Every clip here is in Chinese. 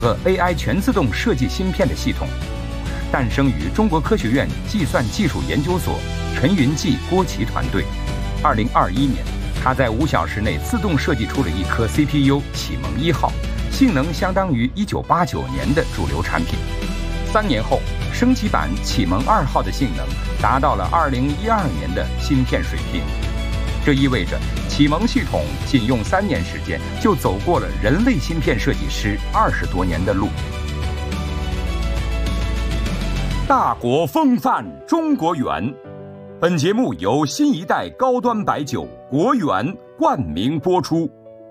个 AI 全自动设计芯片的系统，诞生于中国科学院计算技术研究所陈云记、郭琦团队。2021年，他在5小时内自动设计出了一颗 CPU 启蒙1号，性能相当于1989年的主流产品。3年后，升级版启蒙2号的性能达到了2012年的芯片水平。这意味着启蒙系统仅用3年时间就走过了人类芯片设计师20多年的路。大国风范中国圆，本节目由新一代高端白酒国圆冠名播出。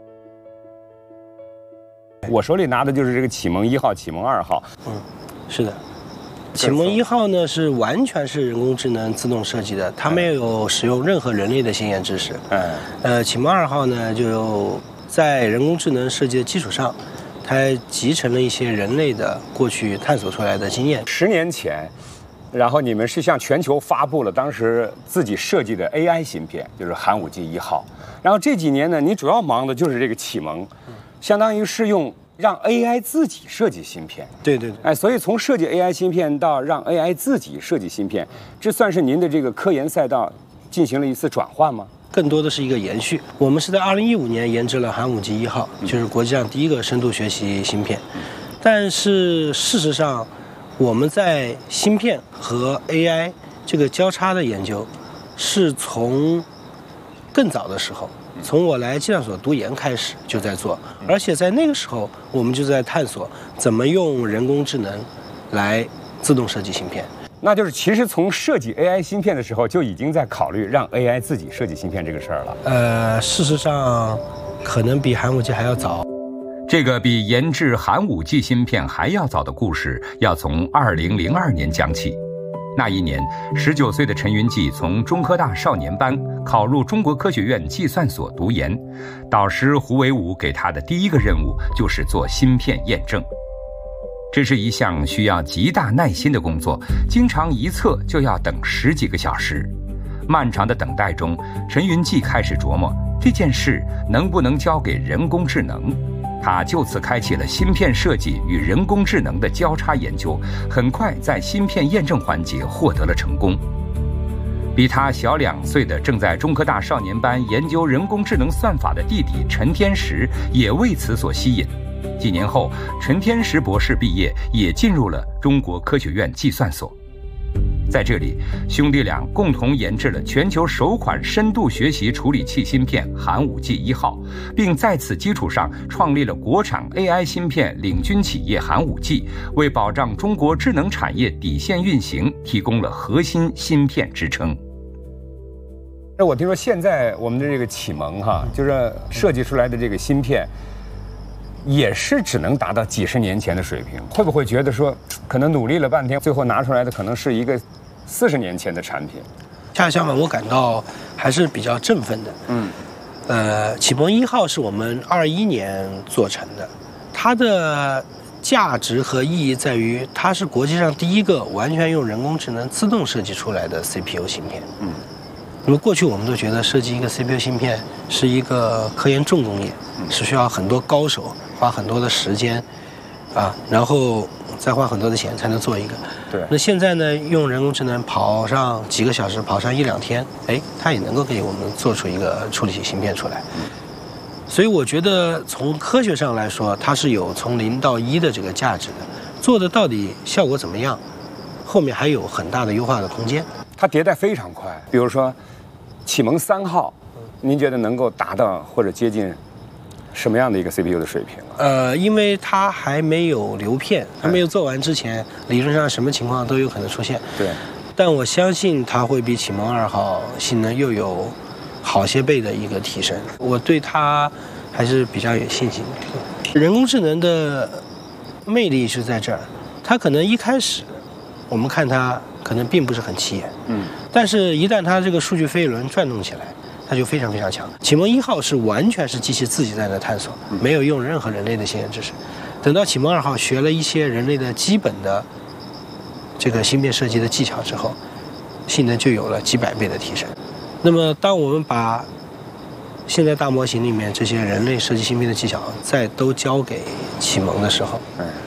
我手里拿的就是这个启蒙1号、启蒙2号。 是的。启蒙1号呢是完全是人工智能自动设计的，它没有使用任何人类的先验知识。启蒙2号呢就在人工智能设计的基础上，它集成了一些人类的过去探索出来的经验。 10年前，然后你们是向全球发布了当时自己设计的 AI 芯片，就是寒武纪1号。然后这几年呢，你主要忙的就是这个启蒙，相当于是用让 AI 自己设计芯片。 对。 所以从设计 AI 芯片到让 AI 自己设计芯片，这算是您的这个科研赛道进行了一次转换吗？ 更多的是一个延续。我们是在2015年研制了寒武纪1号，就是国际上第一个深度学习芯片。但是事实上，我们在芯片和 AI 这个交叉的研究，是从更早的时候，从我来计算所读研开始就在做，而且在那个时候，我们就在探索怎么用人工智能来自动设计芯片。 那就是其实从设计 AI 芯片的时候，就已经在考虑让 AI 自己设计芯片这个事儿了。 事实上，可能比寒武纪还要早。 这个比研制寒武纪芯片还要早的故事，要从2002年讲起。那一年，19岁的陈云记从中科大少年班考入中国科学院计算所读研，导师胡惟武给他的第一个任务就是做芯片验证。这是一项需要极大耐心的工作，经常一测就要等10几个小时。漫长的等待中，陈云记开始琢磨这件事能不能交给人工智能。他就此开启了芯片设计与人工智能的交叉研究，很快在芯片验证环节获得了成功。比他小2岁的正在中科大少年班研究人工智能算法的弟弟陈天石也为此所吸引。几年后，陈天石博士毕业，也进入了中国科学院计算所。在这里，兄弟俩共同研制了全球首款深度学习处理器芯片寒武纪1号，并在此基础上创立了国产 AI 芯片领军企业寒武纪，为保障中国智能产业底线运行提供了核心芯片支撑。 那我听说现在我们的这个启蒙就是设计出来的这个芯片，也是只能达到几十年前的水平。会不会觉得说，可能努力了半天，最后拿出来的可能是一个40年前的产品？ 恰恰相反，我感到还是比较振奋的。启蒙1号是我们21年做成的，它的价值和意义在于，它是国际上第一个完全用人工智能自动设计出来的 CPU 芯片。因为过去我们都觉得设计一个 CPU 芯片是一个科研重工业，是需要很多高手花很多的时间，然后再花很多的钱才能做一个。 对。 那现在呢，用人工智能跑上几个小时，跑上1、2天，它也能够给我们做出一个处理器芯片出来。所以我觉得从科学上来说，它是有从0到1的这个价值的。做的到底效果怎么样，后面还有很大的优化的空间。 它迭代非常快，比如说启蒙3号，您觉得能够达到或者接近什么样的一个 CPU 的水平？ 因为它还没有流片，还没有做完之前，理论上什么情况都有可能出现。 对。 但我相信它会比启蒙2号性能又有好些倍的一个提升，我对它还是比较有信心。人工智能的魅力是在这儿，它可能一开始我们看它可能并不是很起眼，但是一旦它这个数据飞轮转动起来，它就非常非常强。启蒙1号是完全是机器自己在那探索，没有用任何人类的先验知识。等到启蒙2号学了一些人类的基本的这个芯片设计的技巧之后，性能就有了几百倍的提升。那么当我们把现在大模型里面这些人类设计芯片的技巧再都交给启蒙的时候，